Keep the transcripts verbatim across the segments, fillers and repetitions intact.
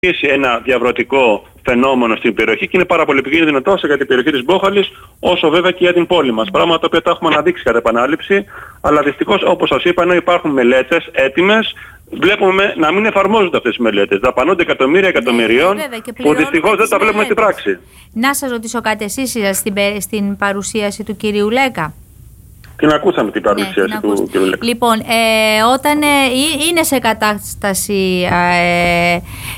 ένα διαβρωτικό φαινόμενο στην περιοχή και είναι πάρα πολύ επικίνδυνο τόσο για την περιοχή της Μπόχαλης όσο βέβαια και για την πόλη μας. Πράγματα τα οποία τα έχουμε αναδείξει κατά επανάληψη, αλλά δυστυχώς όπως σας είπα, ενώ υπάρχουν μελέτες έτοιμες, βλέπουμε να μην εφαρμόζονται αυτές οι μελέτες. Δαπανώνται εκατομμύρια εκατομμυρίων ναι, που δυστυχώς δεν τα βλέπουμε στην πράξη. Να σας ρωτήσω κάτι, εσείς στην, στην παρουσίαση του κυρίου Λέκα. Την ακούσαμε την παρουσίαση ναι, του κ. Λέκα. Λοιπόν, ε, όταν ε, είναι σε κατάσταση ε,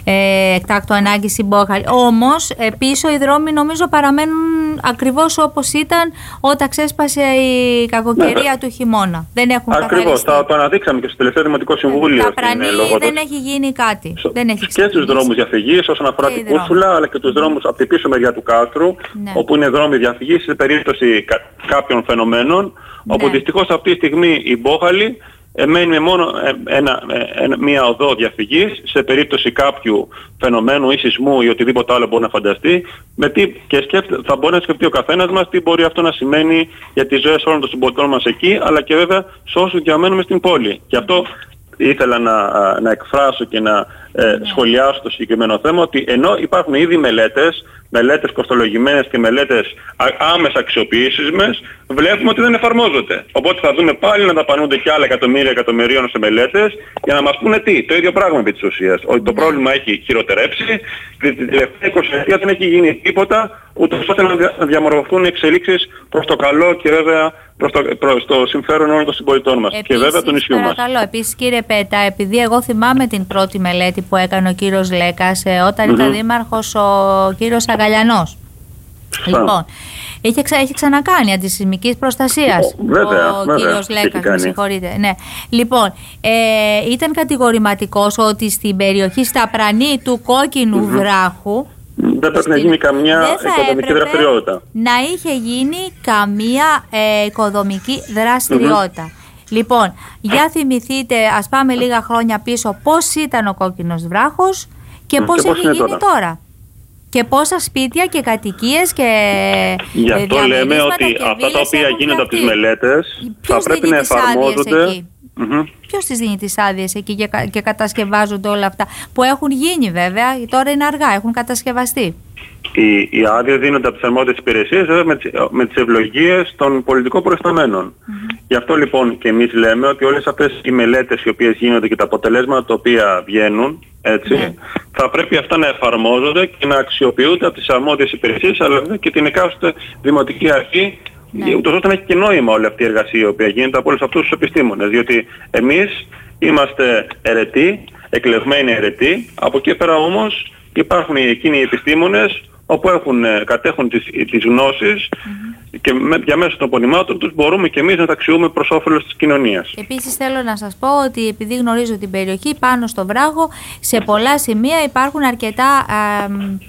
ε, εκτάκτου ανάγκη στην Μπόχαλη, όμως ε, πίσω οι δρόμοι νομίζω παραμένουν ακριβώς όπως ήταν όταν ξέσπασε η κακοκαιρία ναι, του χειμώνα. Δεν έχουν ακριβώς, θα το αναδείξαμε και στο τελευταίο Δημοτικό Συμβούλιο. Τα Πρανή δεν έχει γίνει κάτι. Στο, δεν έχει και στους δρόμους διαφυγής όσον αφορά την Κούρσουλα, αλλά και τους δρόμους από την πίσω μεριά του κάστρου, ναι, όπου είναι δρόμοι διαφυγής σε περίπτωση κα, κάποιων φαινομένων. Ναι. Όπου δυστυχώς αυτή τη στιγμή η Μπόχαλη ε, μένει με μόνο ε, ένα, ε, μια οδό διαφυγής σε περίπτωση κάποιου φαινομένου ή σεισμού ή οτιδήποτε άλλο μπορεί να φανταστεί, με τι, και σκέφτε, θα μπορεί να σκεφτεί ο καθένας μας τι μπορεί αυτό να σημαίνει για τις ζωές όλων των συμπολιτών μας εκεί, αλλά και βέβαια σε όσους διαμένουμε στην πόλη. Και αυτό ήθελα να, να εκφράσω και να ε, ναι, σχολιάσω το συγκεκριμένο θέμα, ότι ενώ υπάρχουν ήδη μελέτες, μελέτες κοστολογημένες και μελέτες άμεσα αξιοποιήσιμες, βλέπουμε ότι δεν εφαρμόζονται. Οπότε θα δούμε πάλι να δαπανούνται και άλλα εκατομμύρια εκατομμυρίων σε μελέτες για να μας πούνε τι, το ίδιο πράγμα επί της ουσίας. Ότι το πρόβλημα έχει χειροτερέψει, την τελευταία εικοσαετία δεν έχει γίνει τίποτα, ούτως ώστε να διαμορφωθούν εξελίξεις προς το καλό και βέβαια προς το, προς το συμφέρον όλων των συμπολιτών μας. Επίσης, και βέβαια του νησιού μας. Παρακαλώ, επίσης κύριε Πέτα, επειδή εγώ θυμάμαι την πρώτη μελέτη που έκανε ο κύριος Λέκας όταν mm-hmm. ήταν δήμαρχος ο κύριος Αγκαλιανός. Λοιπόν, είχε, ξα, είχε ξανακάνει αντισυσμικής προστασίας βέβαια, ο βέβαια, κύριος Λέκας, με συγχωρείτε. Ναι. Λοιπόν, ε, ήταν κατηγορηματικός ότι στην περιοχή στα Πρανή του Κόκκινου mm-hmm. Βράχου δεν πρέπει να γίνει καμιά οικοδομική δραστηριότητα. Να είχε γίνει καμία ε, οικοδομική δραστηριότητα. Mm-hmm. Λοιπόν, για θυμηθείτε, ας πάμε λίγα χρόνια πίσω, πώς ήταν ο Κόκκινος Βράχος και πώς και έχει γίνει τώρα. τώρα. Και πόσα σπίτια και κατοικίες και γι' αυτό λέμε ότι αυτά τα οποία γίνονται από τις μελέτες θα πρέπει να εφαρμόζονται. Mm-hmm. Ποιος τις δίνει τις άδειες εκεί και, και κατασκευάζονται όλα αυτά που έχουν γίνει βέβαια, τώρα είναι αργά, έχουν κατασκευαστεί. Οι, οι άδειες δίνονται από τις αρμόδιες υπηρεσίες βέβαια με, με τις ευλογίες των πολιτικών προϊσταμένων. Mm-hmm. Γι' αυτό λοιπόν και εμείς λέμε ότι όλες αυτές οι μελέτες οι οποίες γίνονται και τα αποτελέσματα τα οποία βγαίνουν, έτσι, mm-hmm. θα πρέπει αυτά να εφαρμόζονται και να αξιοποιούνται από τις αρμόδιες υπηρεσίες αλλά και την εκάστοτε δημοτική αρχή. Ναι. Ούτως ώστε να έχει και νόημα όλη αυτή η εργασία η οποία γίνεται από όλους αυτούς τους επιστήμονες. Διότι εμείς είμαστε αιρετοί, εκλεγμένοι αιρετοί, από εκεί πέρα όμως υπάρχουν εκείνοι οι επιστήμονες όπου έχουν, κατέχουν τις, τις γνώσεις mm-hmm. και με, για μέσω των απονημάτων τους μπορούμε και εμείς να τα αξιούμε προς όφελος της κοινωνίας. Επίσης θέλω να σας πω ότι επειδή γνωρίζω την περιοχή πάνω στο Βράγο, σε πολλά σημεία υπάρχουν αρκετά... Α,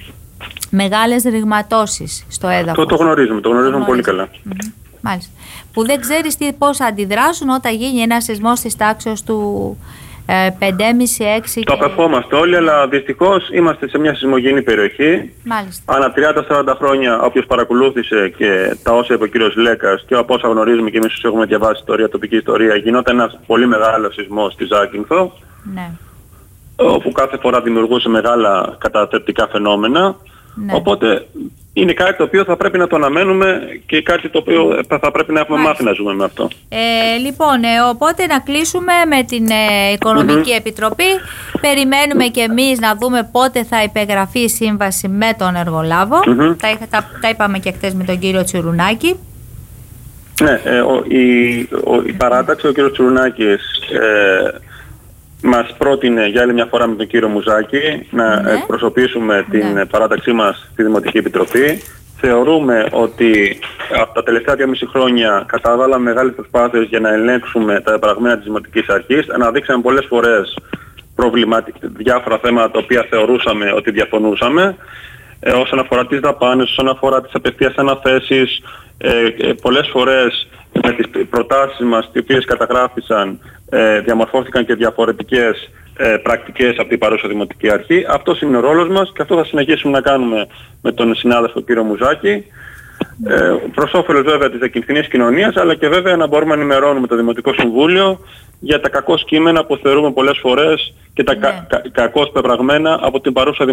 μεγάλες ρηγματώσεις στο έδαφος. Το, το γνωρίζουμε, το γνωρίζουμε το πολύ καλά. Mm-hmm. Μάλιστα. Που δεν ξέρεις τι, πώς αντιδράσουν όταν γίνει ένα σεισμός της τάξης του ε, πέντε κόμμα πέντε έξι. Το και... απεχόμαστε όλοι, αλλά δυστυχώς είμαστε σε μια σεισμογενή περιοχή. Μάλιστα. Ανά τριάντα σαράντα χρόνια, όποιος παρακολούθησε και τα όσα είπε ο κύριος Λέκας και από όσα γνωρίζουμε και εμείς έχουμε διαβάσει ιστορία, τοπική ιστορία, γινόταν ένας πολύ μεγάλος σεισμός στη Ζάκυνθο. Ναι. Όπου κάθε φορά δημιουργούσε μεγάλα καταθεπτικά φαινόμενα. Ναι. Οπότε είναι κάτι το οποίο θα πρέπει να το αναμένουμε και κάτι το οποίο θα πρέπει να έχουμε μάθει να ζούμε με αυτό. Ε, λοιπόν, ε, οπότε να κλείσουμε με την ε, Οικονομική mm-hmm. Επιτροπή. Περιμένουμε και εμείς να δούμε πότε θα υπεγραφεί η σύμβαση με τον εργολάβο. Mm-hmm. Τα, τα, τα είπαμε και χτες με τον κύριο Τσιρουνάκη. Ναι, ε, ο, η, ο, η παράταξη, ο κύριος Τσιρουνάκης ε, μας πρότεινε για άλλη μια φορά με τον κύριο Μουζάκη να ναι. εκπροσωπήσουμε την ναι. παράταξή μας στη Δημοτική Επιτροπή. Θεωρούμε ότι από τα τελευταία δυόμιση χρόνια καταβάλαμε μεγάλες προσπάθειες για να ελέγξουμε τα πραγμένα της Δημοτικής Αρχής. Αναδείξαμε πολλές φορές διάφορα θέματα τα οποία θεωρούσαμε ότι διαφωνούσαμε. Ε, όσον αφορά τις δαπάνες, όσον αφορά τις απευθείας αναθέσεις, ε, ε, πολλές φορές με τις προτάσεις μας, οι οποίες καταγράφησαν, ε, διαμορφώθηκαν και διαφορετικές ε, πρακτικές από την παρούσα Δημοτική Αρχή. Αυτός είναι ο ρόλος μας και αυτό θα συνεχίσουμε να κάνουμε με τον συνάδελφο κύριο Μουζάκη. Ε, προς όφελος βέβαια της διακινδυνής κοινωνίας, αλλά και βέβαια να μπορούμε να ενημερώνουμε το Δημοτικό Συμβούλιο για τα κακώς κείμενα που θεωρούμε πολλές φορές και τα ναι. κα, κα, κακώς πεπραγμένα από την παρούσα